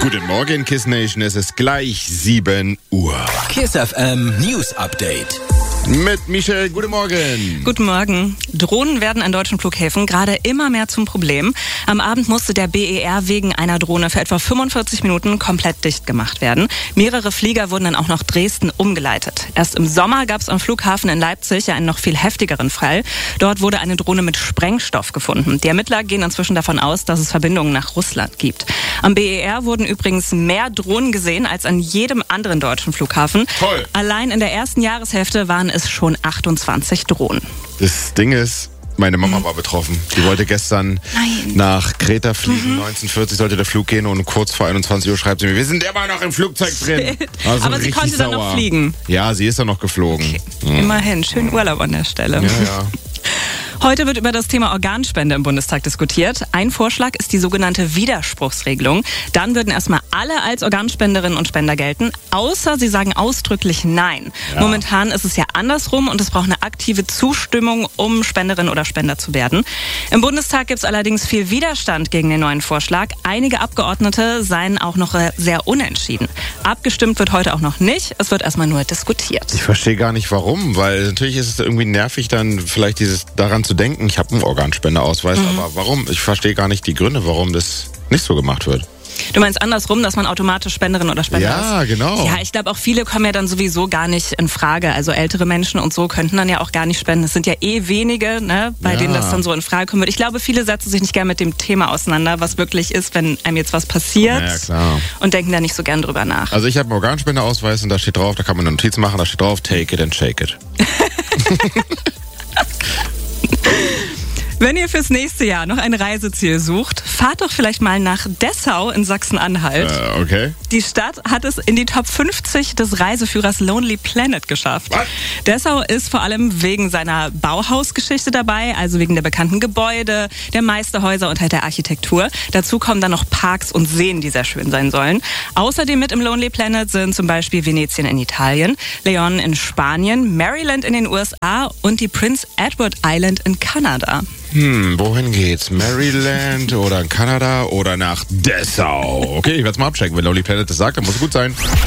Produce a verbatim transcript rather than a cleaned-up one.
Guten Morgen, Kiss Nation. Es ist gleich sieben Uhr. Kiss F M News Update. Mit Michelle, guten Morgen. Guten Morgen. Drohnen werden an deutschen Flughäfen gerade immer mehr zum Problem. Am Abend musste der B E R wegen einer Drohne für etwa fünfundvierzig Minuten komplett dicht gemacht werden. Mehrere Flieger wurden dann auch nach Dresden umgeleitet. Erst im Sommer gab es am Flughafen in Leipzig einen noch viel heftigeren Fall. Dort wurde eine Drohne mit Sprengstoff gefunden. Die Ermittler gehen inzwischen davon aus, dass es Verbindungen nach Russland gibt. Am B E R wurden übrigens mehr Drohnen gesehen als an jedem anderen deutschen Flughafen. Toll. Allein in der ersten Jahreshälfte waren es schon achtundzwanzig Drohnen. Das Ding ist, meine Mama mhm. war betroffen. Die wollte gestern Nein. nach Kreta fliegen. Mhm. neunzehn Uhr vierzig sollte der Flug gehen und kurz vor einundzwanzig Uhr schreibt sie mir, wir sind immer noch im Flugzeug drin. Also Aber sie konnte sauer. dann noch fliegen. Ja, sie ist dann noch geflogen. Okay. Mhm. Immerhin, schönen Urlaub an der Stelle. Ja, ja. Heute wird über das Thema Organspende im Bundestag diskutiert. Ein Vorschlag ist die sogenannte Widerspruchsregelung. Dann würden erstmal alle als Organspenderinnen und Spender gelten, außer sie sagen ausdrücklich Nein. Ja. Momentan ist es ja andersrum und es braucht eine aktive Zustimmung, um Spenderin oder Spender zu werden. Im Bundestag gibt es allerdings viel Widerstand gegen den neuen Vorschlag. Einige Abgeordnete seien auch noch sehr unentschieden. Abgestimmt wird heute auch noch nicht. Es wird erstmal nur diskutiert. Ich verstehe gar nicht warum, weil natürlich ist es irgendwie nervig, dann vielleicht dieses daran zu denken, ich habe einen Organspendeausweis, mhm. aber warum? Ich verstehe gar nicht die Gründe, warum das nicht so gemacht wird. Du meinst andersrum, dass man automatisch Spenderin oder Spender ist? Ja, genau. Ja, ich glaube auch viele kommen ja dann sowieso gar nicht in Frage. Also ältere Menschen und so könnten dann ja auch gar nicht spenden. Es sind ja eh wenige, ne, bei ja. denen das dann so in Frage kommen wird. Ich glaube, viele setzen sich nicht gern mit dem Thema auseinander, was wirklich ist, wenn einem jetzt was passiert. Ja, klar. Und denken da nicht so gern drüber nach. Also ich habe einen Organspendeausweis und da steht drauf, da kann man eine Notiz machen, da steht drauf, take it and shake it. Wenn ihr fürs nächste Jahr noch ein Reiseziel sucht, fahrt doch vielleicht mal nach Dessau in Sachsen-Anhalt. Äh, okay. Die Stadt hat es in die Top fünfzig des Reiseführers Lonely Planet geschafft. Was? Dessau ist vor allem wegen seiner Bauhausgeschichte dabei, also wegen der bekannten Gebäude, der Meisterhäuser und halt der Architektur. Dazu kommen dann noch Parks und Seen, die sehr schön sein sollen. Außerdem mit im Lonely Planet sind zum Beispiel Venetien in Italien, Leon in Spanien, Maryland in den U S A und die Prince Edward Island in Kanada. Hm, wohin geht's? Maryland oder in Kanada oder nach Dessau? Okay, ich werde es mal abchecken. Wenn Lonely Planet das sagt, dann muss es gut sein.